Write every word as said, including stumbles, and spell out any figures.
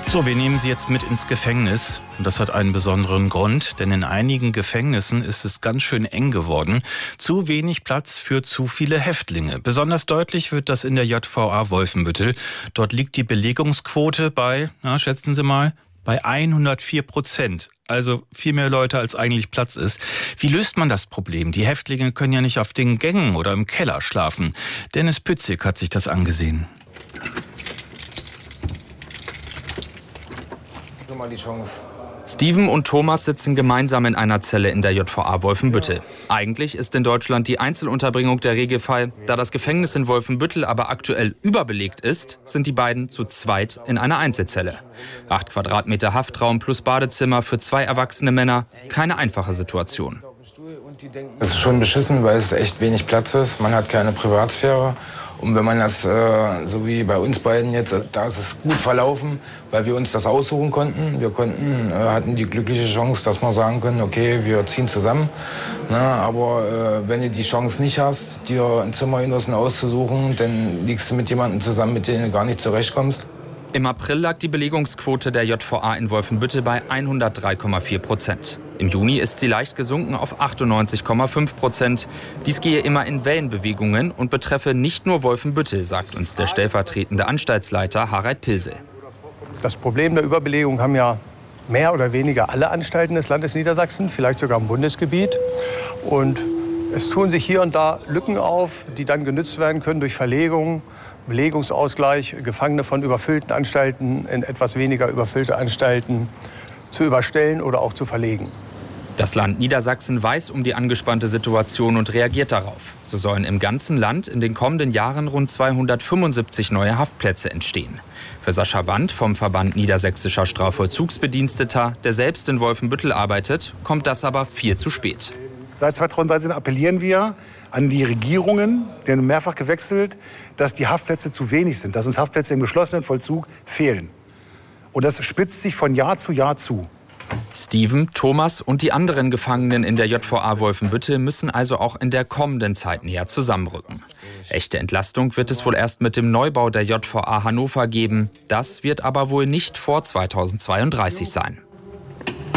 So, wir nehmen Sie jetzt mit ins Gefängnis. Und das hat einen besonderen Grund, denn in einigen Gefängnissen ist es ganz schön eng geworden. Zu wenig Platz für zu viele Häftlinge. Besonders deutlich wird das in der J V A Wolfenbüttel. Dort liegt die Belegungsquote bei, na, schätzen Sie mal, bei hundertvier Prozent. Also viel mehr Leute, als eigentlich Platz ist. Wie löst man das Problem? Die Häftlinge können ja nicht auf den Gängen oder im Keller schlafen. Dennis Pützig hat sich das angesehen. Mal die Chance. Steven und Thomas sitzen gemeinsam in einer Zelle in der J V A Wolfenbüttel. Eigentlich ist in Deutschland die Einzelunterbringung der Regelfall. Da das Gefängnis in Wolfenbüttel aber aktuell überbelegt ist, sind die beiden zu zweit in einer Einzelzelle. Acht Quadratmeter Haftraum plus Badezimmer für zwei erwachsene Männer. Keine einfache Situation. Es ist schon beschissen, weil es echt wenig Platz ist. Man hat keine Privatsphäre. Und wenn man das, äh, so wie bei uns beiden jetzt, da ist es gut verlaufen, weil wir uns das aussuchen konnten. Wir konnten, äh, hatten die glückliche Chance, dass wir sagen können, okay, wir ziehen zusammen. Na, aber äh, wenn du die Chance nicht hast, dir ein Zimmergenossen auszusuchen, dann liegst du mit jemandem zusammen, mit dem du gar nicht zurechtkommst. Im April lag die Belegungsquote der J V A in Wolfenbüttel bei hundertdrei Komma vier Prozent. Im Juni ist sie leicht gesunken auf achtundneunzig Komma fünf Prozent. Dies gehe immer in Wellenbewegungen und betreffe nicht nur Wolfenbüttel, sagt uns der stellvertretende Anstaltsleiter Harald Pilsel. Das Problem der Überbelegung haben ja mehr oder weniger alle Anstalten des Landes Niedersachsen, vielleicht sogar im Bundesgebiet. Und es tun sich hier und da Lücken auf, die dann genutzt werden können durch Verlegung, Belegungsausgleich, Gefangene von überfüllten Anstalten in etwas weniger überfüllte Anstalten zu überstellen oder auch zu verlegen. Das Land Niedersachsen weiß um die angespannte Situation und reagiert darauf. So sollen im ganzen Land in den kommenden Jahren rund zweihundertfünfundsiebzig neue Haftplätze entstehen. Für Sascha Wandt vom Verband Niedersächsischer Strafvollzugsbediensteter, der selbst in Wolfenbüttel arbeitet, kommt das aber viel zu spät. Seit zweitausenddreizehn appellieren wir an die Regierungen, die haben mehrfach gewechselt, dass die Haftplätze zu wenig sind, dass uns Haftplätze im geschlossenen Vollzug fehlen. Und das spitzt sich von Jahr zu Jahr zu. Steven, Thomas und die anderen Gefangenen in der J V A Wolfenbüttel müssen also auch in der kommenden Zeit näher zusammenrücken. Echte Entlastung wird es wohl erst mit dem Neubau der J V A Hannover geben. Das wird aber wohl nicht vor zweitausendzweiunddreißig sein.